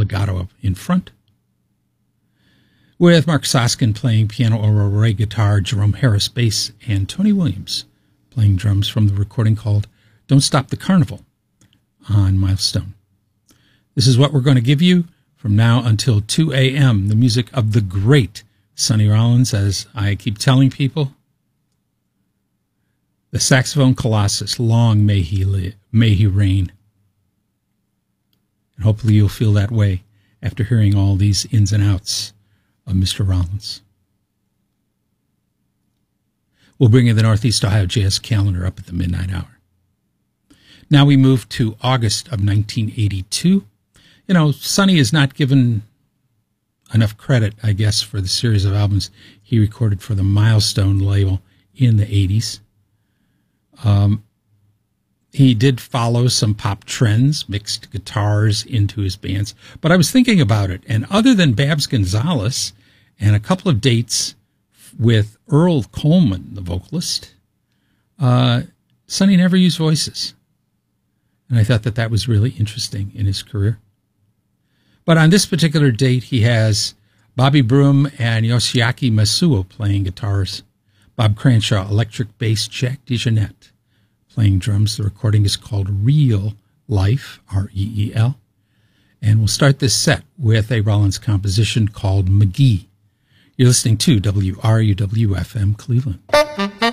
legato up in front, with Mark Soskin playing piano or Ray guitar, Jerome Harris bass, and Tony Williams playing drums from the recording called Don't Stop the Carnival on Milestone. This is what we're going to give you from now until 2 a.m., the music of the great Sonny Rollins, as I keep telling people. The saxophone colossus, long may he reign. And hopefully you'll feel that way after hearing all these ins and outs of Mr. Rollins. We'll bring you the Northeast Ohio Jazz calendar up at the midnight hour. Now we move to August of 1982. You know, Sonny is not given enough credit, I guess, for the series of albums he recorded for the Milestone label in the 80s. He did follow some pop trends, mixed guitars into his bands, but I was thinking about it, and other than Babs Gonzalez and a couple of dates with Earl Coleman, the vocalist, Sonny never used voices. And I thought that that was really interesting in his career. But on this particular date, he has Bobby Broom and Yoshiaki Masuo playing guitars, Bob Cranshaw, electric bass, Jack DeJohnette playing drums. The recording is called Reel Life, R-E-E-L. And we'll start this set with a Rollins composition called McGee. You're listening to WRUW-FM Cleveland.